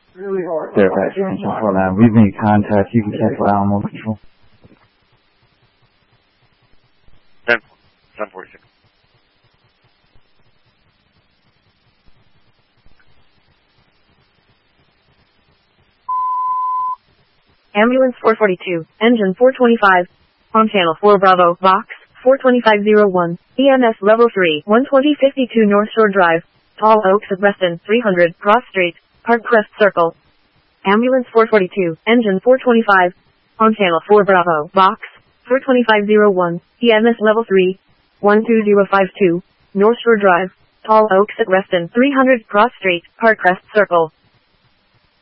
Really hard. Fairfax, Central 49. We've been in contact. You can check for animal control. 1046. Ambulance 442, engine 425. On channel 4 Bravo, box 42501. EMS level 3, 12052 North Shore Drive, Tall Oaks at Reston, 300 Cross Street, Park Crest Circle. Ambulance 442, engine 425. On channel 4 Bravo, box 42501. EMS level 3, 12052 North Shore Drive, Tall Oaks at Reston, 300 Cross Street, Park Crest Circle.